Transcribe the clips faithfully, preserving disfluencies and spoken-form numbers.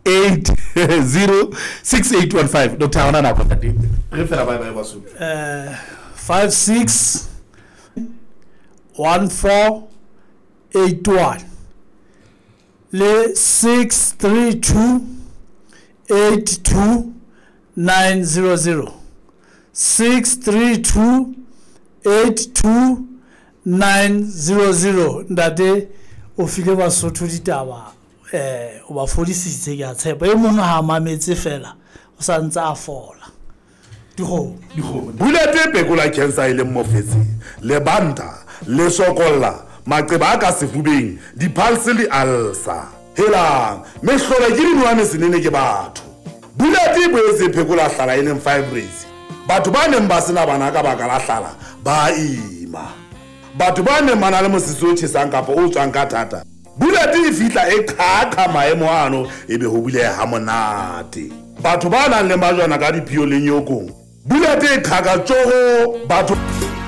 eight zero six eight one five. Doctor Hona na kota di re fela bye bye basu uh five six one four eight one le six three two eight two nine zero zero six three two eight two nine zero zero. Ndate o file ba sotho ditaba eh o ba fodisitse ya tshepa e mong ha mametse fela o sa ntse a fola digo digo bulete pekola cancer ile mofetsi le banda le sokolla maqeba aka sefubeng di pulse le ulcer hela mehlola ke dinwane senene ke batho bulete boetse pekola hlala ile fibroids batho ba neng ba sena bana ka baka la hlala ba ima batho ba neng mana le mosisi o tshesang kapo o tswang ka thata bulete e fitla e khakha maemo ano ebe ho bule ha monate batho ba nang le majwana ka diphio le nyokong bulete e khaka tsogo batho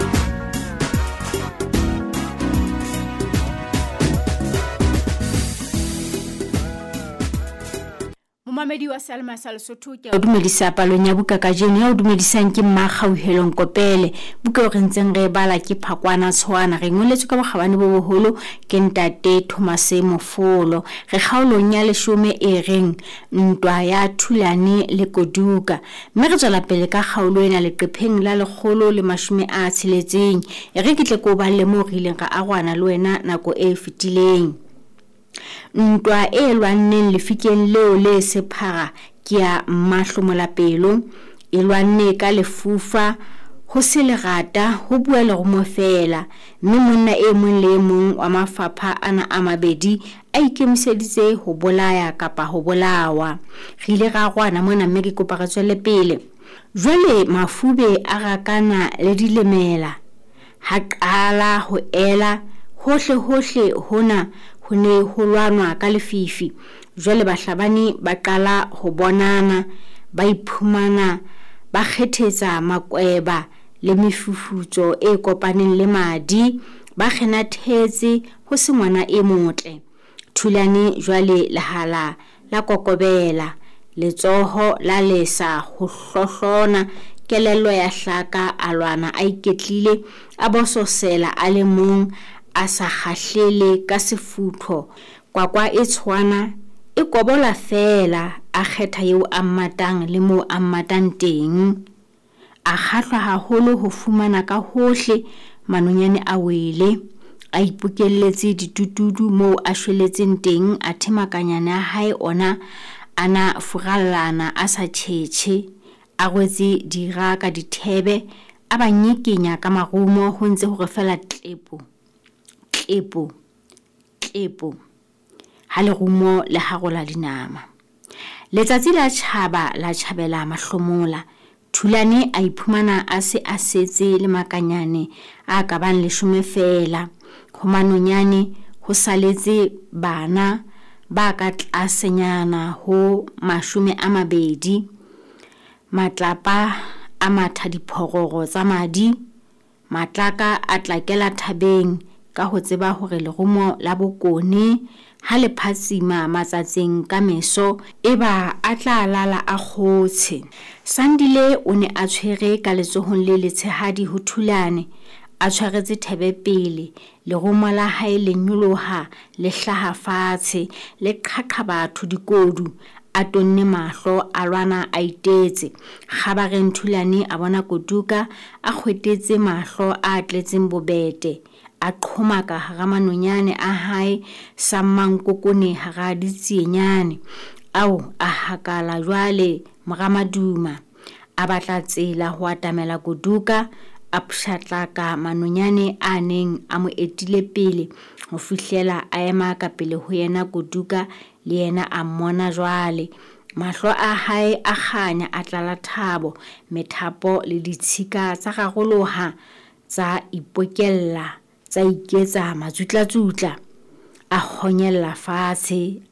Mamedi wa Salma Salsotho ke o dumedisa palong ya buka ka jeno ya o dumedisang ke Mmagauhelong Kopele buka o rentseng re bala ke Phakwana Tshwana re ngoletswe ka bogabane bo boholo ke Ntate Thomas Mofolo re kgaolong ya leshome e reng ntwa ya Thulane le Koduka mme re tswela pele ka kgaolo ena le qepheng la lekgolo le mashome a tsheletseng e re kitle ko ba le mo rileng ka agwana le wena nako e fetileng ntwa e lwanneng lefikeng leo le sephara ke ya Mahlomolapelo e lwanne ka lefufa ho se lerata ho bua le go mofela mme monna e mong le mong wa mafapha ana a mabedi a ikemiseditse ho bolaya kapa ho bolawa re ile ga gwana mona mme ke kopa re tswele pele jwale mafube a rakana le dilemela ha qala ho ela hohle hohle hona ho ne ho lwanwa ka lefifi jwale bahlabani ba qala ho bonana ba iphumana ba kgethetsa makweba le mefufutso e kopaneng le madi ba kgenathetse ho se ngwana e motle Thulane jwale lehala la kokobela letsoho la lesa ho hlohlona kelello ya hlaka alwana a iketlile a bososela a le mong a sa kgahlele ka sefutho kwakwa e tshwana e kobola fela a kgetha eo a mmatang le mo a mmatang teng a kgahlwa haholo ho fumana ka hohle manonyane a wele a ipokelletse ditutudu mo a shweletseng teng a themakanyana ya hae ona ana furallana a sa tshetshe a gwetse dira ka dithebe a ba nyekenya ka marumo ho ntse ho re fela tlepo tlepo tlepo ha le rumo le harola dinama letsatsi la tshaba la tjhabela Mahlomola Thulane a iphumana a se a setse le makanyane a ka bang leshome fela ho manonyane ho saletse bana ba ka tlasenyana ho mashome a mabedi matlapa a matha diphororo tsa madi matlaka a tlakela thabeng ka ho tseba hore lerumo la bokone ha le phatsima matsatsing ka meso eba a tla lala a khotse Sandile o ne a tshwere ka letsohong le letshehadi ho Thulane a tshwaretse thebe pele lerumo la hae le nyoloha le hlaha fatshe le qhaqha batho dikodu a tonne mahlo a lwana a itetse khabareng Thulane a bona Koduka a khwetetse mahlo a tletseng bobete a qhomaka hara manonyane a hae sa mankokone hara ditsienyane ao a hakala jwale Moramaduma a batla tsela ho atamela Koduka a pshatlaka manonyane a neng a mo etile pele ho fihlela a ema ka pele ho yena Koduka le yena a mmona jwale mahlo a hae a khanya a tlala thabo methapo le ditshika tsa gagoloha tsa ipokella tsa iketsa matsutlatsutla a honyella fatshe